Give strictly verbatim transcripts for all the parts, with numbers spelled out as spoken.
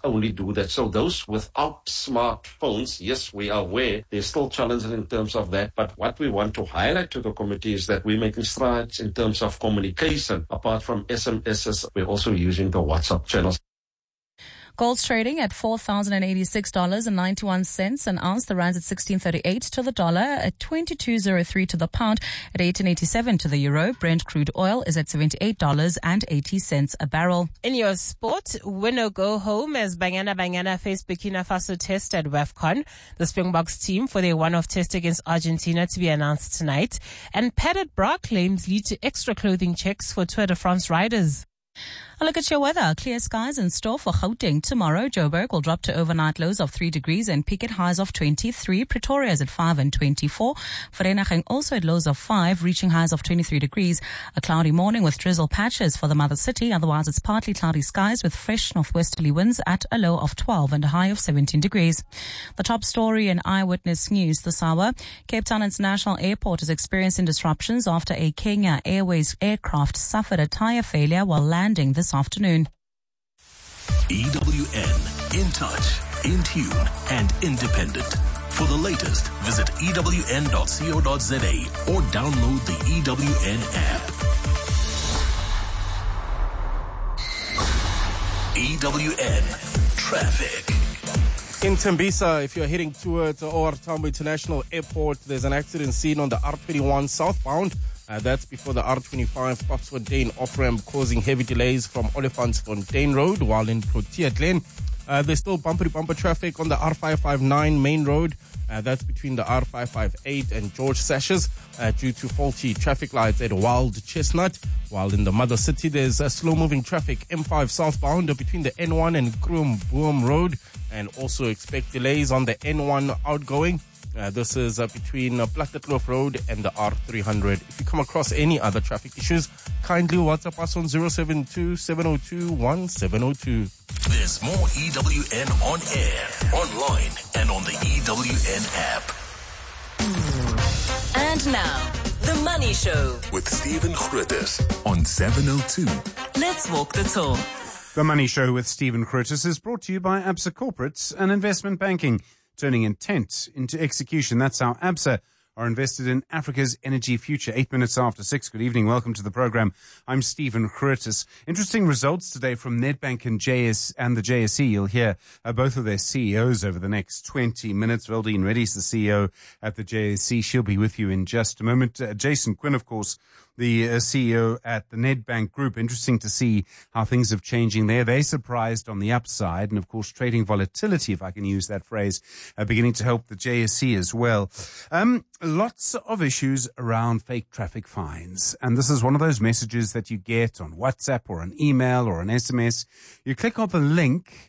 only do that. So those without smartphones, yes, we are aware there's still challenges in terms of that. But what we want to highlight to the committee is that we're making strides in terms of communication. Apart from S M Ses, we're also using the WhatsApp channels. Gold's trading at four thousand eighty-six dollars and ninety-one cents an ounce. The rand's at sixteen thirty-eight to the dollar, at twenty-two oh three to the pound, at eighteen eighty-seven to the euro. Brent crude oil is at seventy-eight dollars and eighty cents a barrel. In your sport, win or go home as Banyana Banyana face Burkina Faso test at WAFCON. The Springboks team for their one-off test against Argentina to be announced tonight. And padded bra claims lead to extra clothing checks for Tour de France riders. A look at your weather. Clear skies in store for Gauteng tomorrow. Joburg will drop to overnight lows of three degrees and peak at highs of twenty-three. Pretoria is at five and twenty-four. Vereeniging also at lows of five, reaching highs of twenty-three degrees. A cloudy morning with drizzle patches for the mother city. Otherwise, it's partly cloudy skies with fresh northwesterly winds at a low of twelve and a high of seventeen degrees. The top story in Eyewitness News this hour. Cape Town International Airport is experiencing disruptions after a Kenya Airways aircraft suffered a tire failure while landing this afternoon. E W N, in touch, in tune, and independent. For the latest, visit E W N dot co dot za or download the E W N app. E W N Traffic. In Tembisa, if you're heading towards O R Tambo International Airport, there's an accident scene on the R twenty-one southbound. Uh, that's before the R twenty-five Spotsfontein off-ramp, causing heavy delays from Olifantsfontein Road, while in Protea Glen. Uh, there's still bumper-to-bumper traffic on the R five five nine main road. Uh, that's between the R five five eight and George Sashes uh, due to faulty traffic lights at Wild Chestnut. While in the mother city, there's uh, slow-moving traffic M five southbound between the N one and Kroom Boom Road. And also expect delays on the N one outgoing. Uh, this is uh, between uh, Plattekloof Road and the R three hundred. If you come across any other traffic issues, kindly WhatsApp us on zero seven two, seven oh two, one seven oh two. There's more E W N on air, online, and on the E W N app. And now, The Money Show with Stephen Grootes on seven oh two. Let's walk the talk. The Money Show with Stephen Grootes is brought to you by Absa Corporates and Investment Banking. Turning intent into execution. That's how Absa are invested in Africa's energy future. Eight minutes after six. Good evening. Welcome to the program. I'm Stephen Grootes. Interesting results today from Nedbank and J S and the J S E. You'll hear uh, both of their C E Os over the next twenty minutes. Veldine Reddy's the C E O at the J S E. She'll be with you in just a moment. Uh, Jason Quinn, of course, the uh, C E O at the Nedbank Group. Interesting to see how things are changing there. They surprised on the upside, and of course trading volatility, if I can use that phrase, uh, beginning to help the J S E as well. Um, lots of issues around fake traffic fines, and this is one of those messages that you get on WhatsApp or an email or an S M S. You click on the link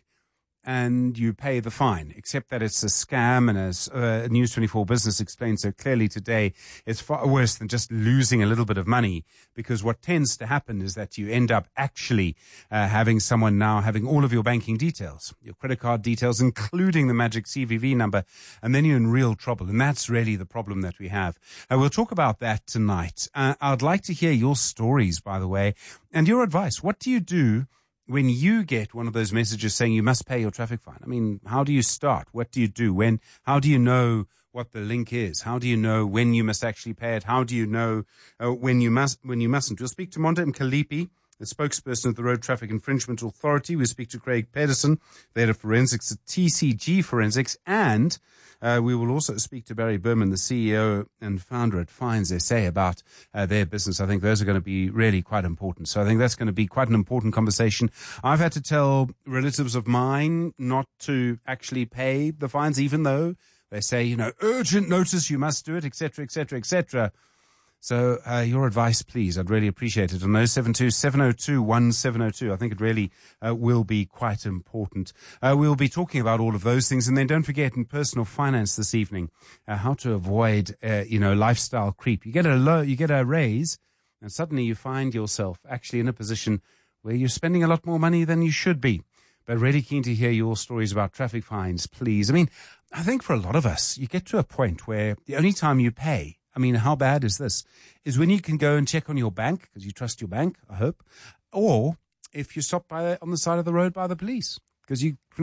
and you pay the fine, except that it's a scam. And as uh, News twenty-four Business explained so clearly today, it's far worse than just losing a little bit of money, because what tends to happen is that you end up actually uh, having someone now having all of your banking details, your credit card details, including the magic C V V number, and then you're in real trouble. And that's really the problem that we have. Uh, we'll talk about that tonight. Uh, I'd like to hear your stories, by the way, and your advice. What do you do when you get one of those messages saying you must pay your traffic fine? I mean, how do you start? What do you do? When? How do you know what the link is? How do you know when you must actually pay it? How do you know uh, when you must, when you mustn't? We'll speak to Monta Mkalipi, the spokesperson of the Road Traffic Infringement Authority. We'll speak to Craig Pedersen, the head of forensics at T C G Forensics, and Uh, we will also speak to Barry Berman, the C E O and founder at Fines S A, about uh, their business. I think those are going to be really quite important. So I think that's going to be quite an important conversation. I've had to tell relatives of mine not to actually pay the fines, even though they say, you know, urgent notice, you must do it, et cetera, et cetera, et cetera. So uh, your advice, please. I'd really appreciate it. On oh seven two, seven oh two, one seven oh two. I think it really uh, will be quite important. Uh, we'll be talking about all of those things. And then don't forget, in personal finance this evening, uh, how to avoid, uh, you know, lifestyle creep. You get a low, you get a raise, and suddenly you find yourself actually in a position where you're spending a lot more money than you should be. But really keen to hear your stories about traffic fines, please. I mean, I think for a lot of us, you get to a point where the only time you pay, I mean, how bad is this? Is when you can go and check on your bank, because you trust your bank, I hope, or if you stop by on the side of the road by the police, because you